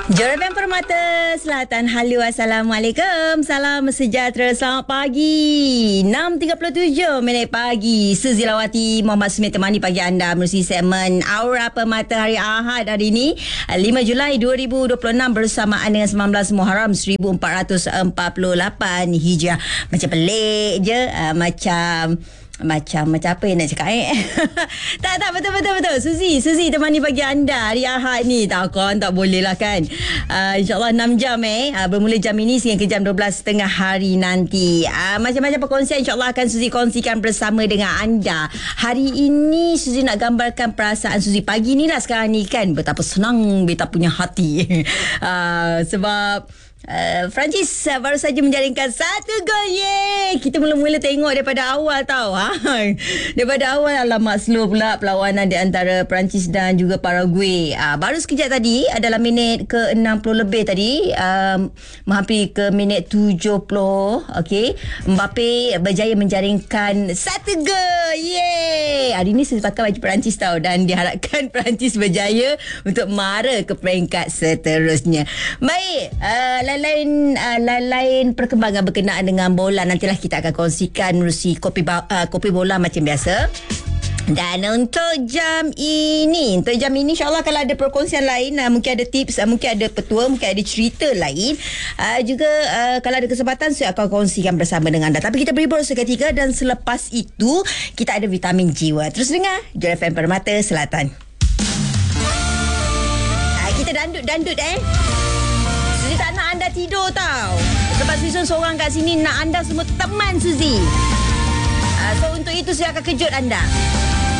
Juragan Permata Selatan. Halo, Assalamualaikum. Salam sejahtera. Selamat pagi. 6.37 minit pagi. Suzilawati Muhammad Smith temani pagi anda melalui segmen Aura Permata hari Ahad hari ini 5 Julai 2026 bersamaan dengan 19 Muharram 1448 Hijrah. Macam pelik je, macam apa yang nak cakap tak betul Suzy temani pagi anda hari Ahad ni. Tak boleh lah kan. InsyaAllah 6 jam bermula jam ini sehingga ke jam 12.30 hari nanti. Macam-macam perkongsian insyaAllah akan Suzy kongsikan bersama dengan anda. Hari ini Suzy nak gambarkan perasaan Suzy pagi ni lah sekarang ni kan. Betapa senang beta punya hati sebab Perancis baru saja menjaringkan 1 gol. Yeay. Kita mula-mula tengok daripada awal tau. Daripada awal, alamak slow pula perlawanan di antara Perancis dan juga Paraguay. Baru sekejap tadi adalah minit ke 60 lebih tadi, menghampiri ke minit 70. Okay, Mbappe berjaya menjaringkan 1 gol. Yeay. Hari ni saya pakai baju Perancis tau, dan diharapkan Perancis berjaya untuk mara ke peringkat seterusnya. Baik, lain perkembangan berkenaan dengan bola nantilah kita akan kongsikan melalui kopi bola macam biasa. Dan untuk jam ini insyaAllah kalau ada perkongsian lain, mungkin ada tips, mungkin ada petua, mungkin ada cerita lain, juga kalau ada kesempatan saya akan kongsikan bersama dengan anda. Tapi kita beri bola seketika, dan selepas itu kita ada vitamin jiwa. Terus dengar Jura FM Permata Selatan. Kita dandut Suzy tak nak anda tidur tau, sebab Suzy seorang kat sini, nak anda semua teman Suzy. So untuk itu saya akan kejut anda.